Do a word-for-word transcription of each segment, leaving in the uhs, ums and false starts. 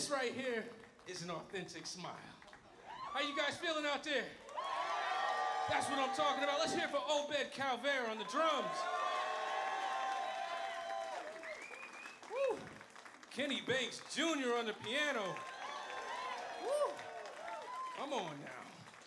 This right here is an authentic smile. How you guys feeling out there? That's what I'm talking about. Let's hear it for Obed Calvera on the drums. Woo. Kenny Banks Junior on the piano. Woo. Come on now.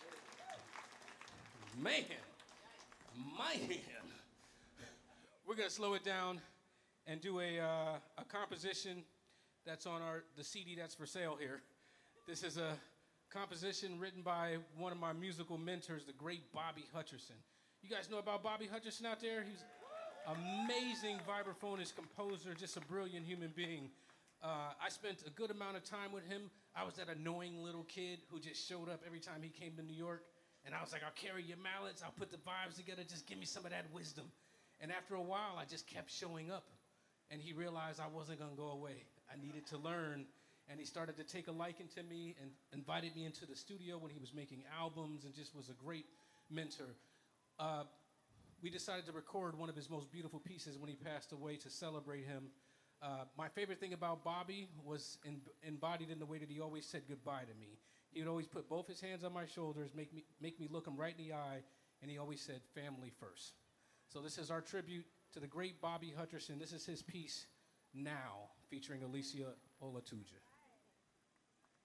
Man, man. We're gonna slow it down and do a, uh, a composition that's on our the C D that's for sale here. This is a composition written by one of my musical mentors, the great Bobby Hutcherson. You guys know about Bobby Hutcherson out there? He's an amazing vibraphonist, composer, just a brilliant human being. Uh, I spent a good amount of time with him. I was that annoying little kid who just showed up every time he came to New York. And I was like, I'll carry your mallets, I'll put the vibes together, just give me some of that wisdom. And after a while, I just kept showing up. And he realized I wasn't gonna go away. I needed to learn. And he started to take a liking to me and invited me into the studio when he was making albums and just was a great mentor. Uh, we decided to record one of his most beautiful pieces when he passed away to celebrate him. Uh, my favorite thing about Bobby was in, embodied in the way that he always said goodbye to me. He would always put both his hands on my shoulders, make me, make me look him right in the eye, and he always said, family first. So this is our tribute to the great Bobby Hutcherson. This is his piece, Now, featuring Alicia Olatuja.